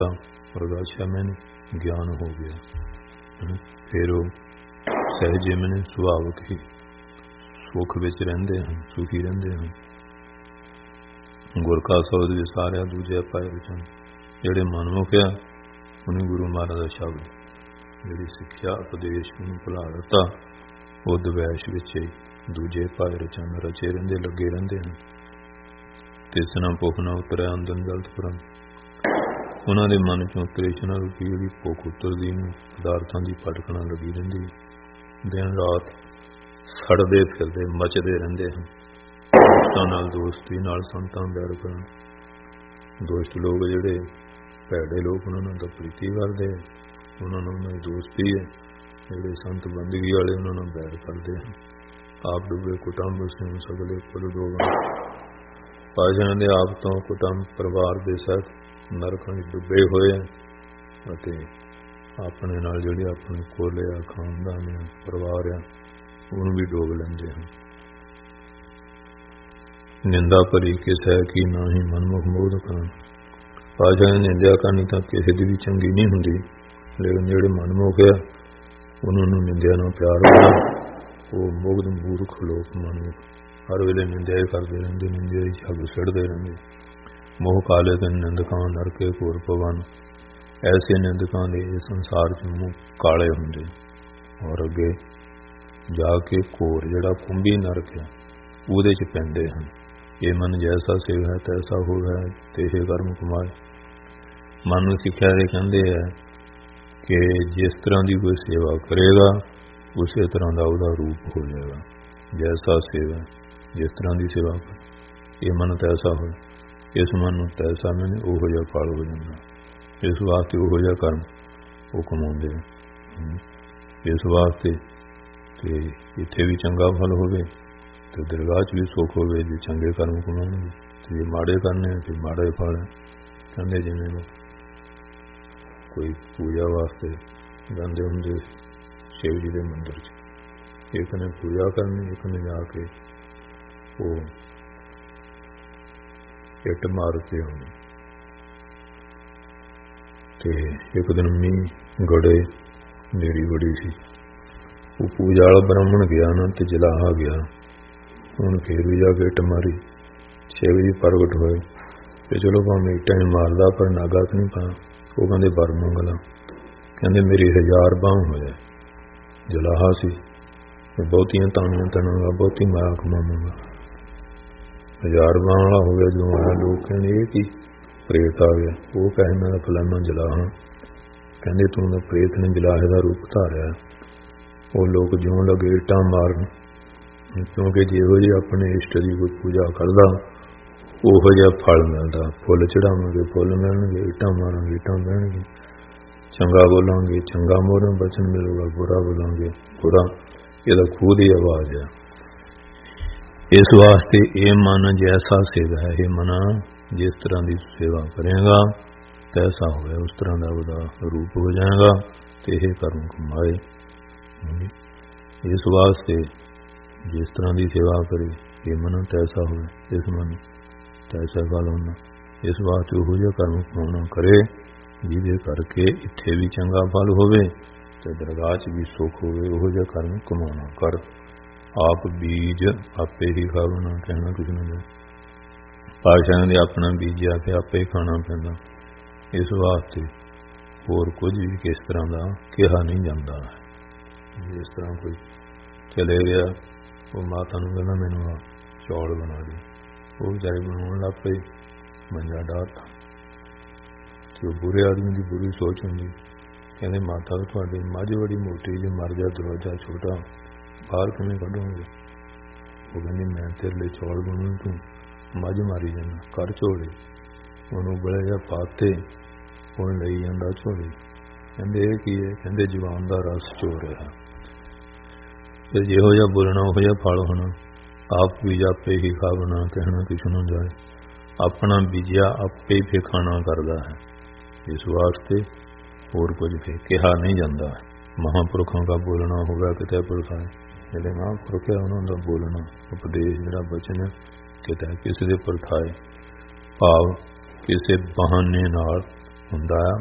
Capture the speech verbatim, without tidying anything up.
ਪ੍ਰਗਾਸ਼ਿਆ ਮੈਨੂੰ ਗਿਆਨ ਹੋ ਗਿਆ। ਫਿਰ ਉਹ ਸਹਿਜੇ ਮੈਨੂੰ ਸੁਭਾਵਕ ਹੀ ਸੁੱਖ ਵਿੱਚ ਰਹਿੰਦੇ ਹਨ, ਸੁਖੀ ਰਹਿੰਦੇ ਹਨ। ਗੁਰ ਕਾ ਸ਼ਬਦ ਵਿਸਾਰਿਆ ਦੂਜੇ ਪਾਏ ਵਿੱਚ ਜਿਹੜੇ ਮਨਮੁਖ ਆ ਉਹਨੂੰ ਗੁਰੂ ਮਹਾਰਾਜ ਦਾ ਸ਼ਬਦ ਜਿਹੜੀ ਸਿੱਖਿਆ ਉਪਦੇਸ਼ ਨੂੰ ਭੁਲਾ ਦਿੱਤਾ। ਉਹ ਦਵੈਸ਼ ਵਿੱਚ ਦੂਜੇ ਪਾਏ ਰਚਨ ਰਚੇ ਰਹਿੰਦੇ ਲੱਗੇ ਰਹਿੰਦੇ ਹਨ। ਤਿਸ ਨਾ ਭੁੱਖ ਨਾ ਉਤਰਿਆ ਅੰਦਨ ਗਲਤ ਭਰਮ। ਉਹਨਾਂ ਦੇ ਮਨ ਚੋਂ ਤ੍ਰਿਸ਼ਨਾ ਰੂਪੀ ਜਿਹੜੀ ਭੁੱਖ ਉਤਰਦੀ ਨੂੰ ਪਦਾਰਥਾਂ ਦੀ ਭਟਕਣਾ ਲੱਗੀ ਰਹਿੰਦੀ। ਦਿਨ ਰਾਤ ਸੜਦੇ ਫਿਰਦੇ ਮਚਦੇ ਰਹਿੰਦੇ ਹਨ। ਦੋਸਤਾਂ ਨਾਲ ਦੋਸਤੀ ਨਾਲ ਸੰਤਾਂ ਬੈਰ ਕਰਨ। ਦੋਸਤ ਲੋਕ ਜਿਹੜੇ ਭੈੜੇ ਲੋਕ ਉਹਨਾਂ ਨਾਲ ਤਾਂ ਪ੍ਰੀਤੀ ਕਰਦੇ, ਉਹਨਾਂ ਨਾਲ ਉਹਨਾਂ ਦੀ ਦੋਸਤੀ ਹੈ। ਜਿਹੜੇ ਸੰਤ ਬੰਦਗੀ ਵਾਲੇ ਉਹਨਾਂ ਨਾਲ ਬੈਰ ਕਰਦੇ ਹਨ। ਆਪ ਡੁੱਬੇ ਕੁਟੰਬ ਸਿੰਘ ਸਗਲੇ ਕੁਲ ਦੋਵਾਂ। ਪਾਸ਼ਾਂ ਦੇ ਆਪ ਤੋਂ ਕੁਟੰਬ ਪਰਿਵਾਰ ਦੇ ਸਹਿਤ ਨਰਕਾਂ ਵਿੱਚ ਡੁੱਬੇ ਹੋਏ ਆ ਅਤੇ ਆਪਣੇ ਨਾਲ ਜਿਹੜੇ ਆਪਣੇ ਕੋਲੇ ਆ ਖਾਨਦਾਨ ਆ ਪਰਿਵਾਰ ਆ ਉਹਨੂੰ ਵੀ ਡੋਬ ਲੈਂਦੇ ਹਨ। ਨਿੰਦਾ ਭਰੀ ਕਿਸ ਹੈ ਕਿ ਨਾ ਹੀ ਮਨਮੁਖ ਮੋਦ ਕਰਨ। ਪਾਸ਼ਾ ਨੇ ਨਿੰਦਿਆ ਕਰਨੀ ਤਾਂ ਕਿਸੇ ਦੀ ਵੀ ਚੰਗੀ ਨਹੀਂ ਹੁੰਦੀ, ਲੇਕਿਨ ਜਿਹੜੇ ਮਨਮੁਖ ਆ ਉਹਨਾਂ ਨੂੰ ਨਿੰਦਿਆ ਨਾਲ ਪਿਆਰ ਹੋਣਾ। ਉਹ ਮੁਗਧ ਮੂਰਖ ਲੋਕ ਮਨਮੁਖ ਹਰ ਵੇਲੇ ਨਿੰਦਿਆ ਹੀ ਕਰਦੇ ਰਹਿੰਦੇ, ਨਿੰਦਿਆ ਹੀ ਸ਼ਬਦ ਛੱਡਦੇ ਰਹਿੰਦੇ। ਮੋਹ ਕਾਲੇ ਤੇ ਨਿੰਦਕਾਂ ਨਰਕੇ ਘੋਰ ਪਵਨ। ਐਸੇ ਨਿੰਦਕਾਂ ਦੇ ਇਹ ਸੰਸਾਰ ਚ ਮੂੰਹ ਕਾਲੇ ਹੁੰਦੇ ਔਰ ਅੱਗੇ ਜਾ ਕੇ ਘੋਰ ਜਿਹੜਾ ਕੁੰਭੀ ਨਰਕ ਆ ਉਹਦੇ ਚ ਪੈਂਦੇ ਹਨ। ਇਹ ਮਨ ਜੈਸਾ ਸੇਵ ਹੈ ਤੈਸਾ ਹੋਵੇ ਤੇ ਇਹ ਕਰਮ ਕਮਾਏ। ਮਨ ਨੂੰ ਸਿੱਖਿਆ ਦੇ ਕਹਿੰਦੇ ਹੈ ਕਿ ਜਿਸ ਤਰ੍ਹਾਂ ਦੀ ਕੋਈ ਸੇਵਾ ਕਰੇਗਾ ਉਸੇ ਤਰ੍ਹਾਂ ਦਾ ਉਹਦਾ ਰੂਪ ਹੋ ਜਾਏਗਾ। ਜੈਸਾ ਸੇਵਾ ਜਿਸ ਤਰ੍ਹਾਂ ਦੀ ਸੇਵਾ ਕਰ ਇਹ ਮਨ ਤੈਸਾ ਹੋਏ। ਇਸ ਮਨ ਨੂੰ ਤੈਸਾ ਮੈਨੇ ਉਹੋ ਜਿਹਾ ਫਲ ਹੋ ਜਾਂਦਾ। ਇਸ ਵਾਸਤੇ ਉਹੋ ਜਿਹਾ ਕਰਮ ਉਹ ਕਮਾਉਂਦੇ ਆ। ਇਸ ਵਾਸਤੇ ਤੇ ਇੱਥੇ ਵੀ ਚੰਗਾ ਫਲ ਹੋਵੇ ਤੇ ਦਰਗਾਹ ਚ ਵੀ ਸੁੱਖ ਹੋਵੇ। ਜੇ ਚੰਗੇ ਕਰਮ ਕਮਾਉਣਗੇ ਤੇ ਜੇ ਮਾੜੇ ਕਰਨੇ ਤੇ ਮਾੜੇ ਫਲ। ਕਹਿੰਦੇ ਜਿਵੇਂ ਕੋਈ ਪੂਜਾ ਵਾਸਤੇ ਜਾਂਦੇ ਹੁੰਦੇ ਸ਼ਿਵ ਜੀ ਦੇ ਮੰਦਿਰ ਚ, ਇੱਕ ਨੇ ਪੂਜਾ ਕਰਨੀ, ਇੱਕ ਨੇ ਜਾ ਕੇ ਉਹ ਇੱਟ ਮਾਰ ਕੇ ਆਉਣੀ। ਤੇ ਇੱਕ ਦਿਨ ਮੀਂਹ ਗੜੇ ਨੇਰੀ ਬੜੀ ਸੀ। ਉਹ ਪੂਜਾ ਵਾਲਾ ਬ੍ਰਾਹਮਣ ਗਿਆ ਨਾ ਤੇ ਜਲਾਹਾ ਗਿਆ। ਹੁਣ ਫੇਰ ਵੀ ਜਾ ਕੇ ਇੱਟ ਮਾਰੀ। ਸ਼ਿਵ ਜੀ ਪ੍ਰਗਟ ਹੋਏ ਤੇ ਚਲੋ ਭਾਵੇਂ ਇੱਟਾਂ ਹੀ ਮਾਰਦਾ ਪਰ ਨਾਗਾ ਤਾਂ ਨਹੀਂ ਪਾ। ਉਹ ਕਹਿੰਦੇ ਵਰ ਮੰਗ ਲਾ। ਕਹਿੰਦੇ ਮੇਰੀ ਹਜ਼ਾਰ ਬਾਂਹ ਹੋਇਆ। ਜਲਾਹਾ ਸੀ, ਬਹੁਤੀਆਂ ਤਾਣੀਆਂ ਤਣਾਂਗਾ, ਬਹੁਤੀ ਮਾਇਆ ਕਮਾਵਾਂਗਾ। ਹਜ਼ਾਰ ਬਾਂਹ ਵਾਲਾ ਹੋ ਗਿਆ ਜੋ ਆਇਆ। ਲੋਕ ਕਹਿੰਦੇ ਇਹ ਕੀ ਪ੍ਰੇਤ ਆ ਗਿਆ। ਉਹ ਕਹੇ ਮੈਂ ਫਲਾਨਾ ਜਲਾਹਾ। ਕਹਿੰਦੇ ਤੂੰ ਤਾਂ ਪ੍ਰੇਤ ਨੇ ਜਲਾਹੇ ਦਾ ਰੂਪ ਧਾਰਿਆ। ਉਹ ਲੋਕ ਜਿਉਂ ਲੱਗੇ ਇੱਟਾਂ ਮਾਰਨ, ਕਿਉਂਕਿ ਜਿਹੋ ਜਿਹੇ ਆਪਣੇ ਇਸ਼ਟ ਦੀ ਕੋਈ ਪੂਜਾ ਕਰਦਾ ਉਹੋ ਜਿਹਾ ਫਲ ਮਿਲਦਾ। ਫੁੱਲ ਚੜਾਵਾਂਗੇ ਫੁੱਲ ਮਿਲਣਗੇ, ਇੱਟਾਂ ਮਾਰਾਂਗੇ ਇੱਟਾਂ ਮਿਲਣਗੇ। ਚੰਗਾ ਬੋਲਾਂਗੇ ਚੰਗਾ ਮੋਹਰੋਂ ਬਚਨ ਮਿਲੂਗਾ, ਬੁਰਾ ਬੋਲਾਂਗੇ ਬੁਰਾ। ਇਹਦਾ ਖੂਹ ਦੀ ਆਵਾਜ਼ ਹੈ। ਇਸ ਵਾਸਤੇ ਇਹ ਮਨ ਜੈਸਾ ਸੇਵਾ ਹੈ। ਇਹ ਮਨ ਜਿਸ ਤਰ੍ਹਾਂ ਦੀ ਸੇਵਾ ਕਰੇਗਾ ਤੈਸਾ ਹੋਇਆ, ਉਸ ਤਰ੍ਹਾਂ ਦਾ ਉਹਦਾ ਰੂਪ ਹੋ ਜਾਏਗਾ ਤੇ ਇਹ ਕਰਮ ਕਮਾਏ। ਇਸ ਵਾਸਤੇ ਜਿਸ ਤਰ੍ਹਾਂ ਦੀ ਸੇਵਾ ਕਰੇ ਇਹ ਮਨ ਤੈਸਾ ਹੋਵੇ, ਇਸ ਮਨ ਤੈਸਾ ਫਲ ਹੋਣਾ। ਇਸ ਵਾਸਤੇ ਉਹੋ ਜਿਹਾ ਕਰਮ ਕਮਾਉਣਾ ਕਰੇ ਜਿਹਦੇ ਕਰਕੇ ਇੱਥੇ ਵੀ ਚੰਗਾ ਫਲ ਹੋਵੇ ਤੇ ਦਰਗਾਹ ਚ ਵੀ ਸੁੱਖ ਹੋਵੇ। ਉਹੋ ਜਿਹਾ ਕਰਮ ਕਮਾਉਣਾ ਕਰ। ਆਪ ਬੀਜ ਆਪੇ ਹੀ ਖਾਵਣਾ, ਕਹਿਣਾ ਕੁਝ ਨਾ ਜਾਏ। ਪਾਸ਼ਾ ਦੇ ਆਪਣਾ ਬੀਜਿਆ ਤੇ ਆਪੇ ਖਾਣਾ ਪੈਂਦਾ। ਇਸ ਵਾਸਤੇ ਹੋਰ ਕੁਝ ਵੀ ਕਿਸ ਤਰ੍ਹਾਂ ਦਾ ਕਿਹਾ ਨਹੀਂ ਜਾਂਦਾ। ਜਿਸ ਤਰ੍ਹਾਂ ਕੋਈ ਚਲੇ ਗਿਆ, ਉਹ ਮਾਤਾ ਨੂੰ ਕਹਿੰਦਾ ਮੈਨੂੰ ਆ ਚੌਲ ਬਣਾ ਦੇ। ਉਹ ਵਿਚਾਰੇ ਬਣਾਉਣ ਲੱਗ ਪਈ, ਮੰਜਾ ਡਾਹਤਾ। ਤੇ ਉਹ ਬੁਰੇ ਆਦਮੀ ਦੀ ਬੁਰੀ ਸੋਚ ਹੁੰਦੀ। ਕਹਿੰਦੇ ਮਾਤਾ ਤੁਹਾਡੀ ਮੱਝ ਬੜੀ ਮੋਟੀ, ਜੇ ਮਰ ਜਾ ਦਰਵਾਜ਼ਾ ਛੋਟਾ ਬਾਹਰ ਕਿਵੇਂ ਕੱਢੋਗੇ? ਉਹ ਕਹਿੰਦੀ ਮੈਂ ਤੇਰੇ ਲਈ ਚੌਲ ਬਣੂ, ਤੂੰ ਮੱਝ ਮਾਰੀ ਜਾਂਦਾ, ਕਰ ਝੋਲੇ। ਉਹਨੂੰ ਬੜੇ ਜਿਹਾ ਪਾਤੇ, ਉਹ ਲਈ ਜਾਂਦਾ ਝੋਲੇ। ਕਹਿੰਦੇ ਇਹ ਕੀ ਹੈ? ਕਹਿੰਦੇ ਜਵਾਨ ਦਾ ਰਸ ਚੋ ਰਿਹਾ। ਤੇ ਜਿਹੋ ਜਿਹਾ ਬੋਲਣਾ ਉਹੋ ਜਿਹਾ ਫਲ ਹੋਣਾ। ਆਪ ਬੀਜ ਆਪੇ ਹੀ ਖਾਵਣਾ, ਕਹਿਣਾ ਕਿਸੇ ਨੂੰ ਜਾਏ। ਆਪਣਾ ਬੀਜਿਆ ਆਪੇ ਹੀ ਫਿਰ ਖਾਣਾ ਕਰਦਾ ਹੈ। ਇਸ ਵਾਸਤੇ ਹੋਰ ਕੁਝ ਫਿਰ ਕਿਹਾ ਨਹੀਂ ਜਾਂਦਾ। ਮਹਾਂਪੁਰਖਾਂ ਦਾ ਬੋਲਣਾ ਹੋਗਾ ਕਿਤੇ ਪੁਰਖਾਏ। ਜਿਹੜੇ ਮਹਾਂਪੁਰਖ ਹੈ ਉਹਨਾਂ ਦਾ ਬੋਲਣਾ ਉਪਦੇਸ਼ ਜਿਹੜਾ ਬਚਨ ਕਿਤੇ ਕਿਸੇ ਦੇ ਪਰਥਾਏ, ਭਾਵ ਕਿਸੇ ਬਹਾਨੇ ਨਾਲ ਹੁੰਦਾ ਆ